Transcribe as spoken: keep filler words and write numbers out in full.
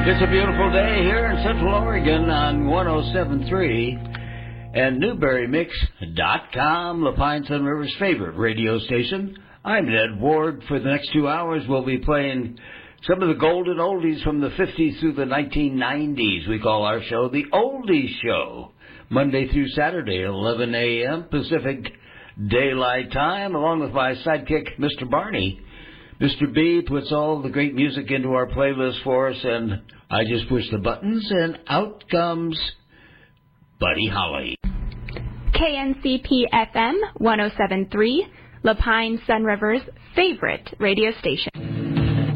It's a beautiful day here in Central Oregon on one oh seven point three and Newberry Mix dot com, La Pine Sun River's favorite radio station. I'm Ned Ward. For the next two hours, we'll be playing some of the golden oldies from the fifties through the nineteen nineties. We call our show the Oldies Show, Monday through Saturday, eleven a.m. Pacific Daylight Time, along with my sidekick, Mister Barney. Mister B puts all the great music into our playlist for us, and I just push the buttons, and out comes Buddy Holly. K N C P F M one oh seven point three, La Pine Sun River's favorite radio station.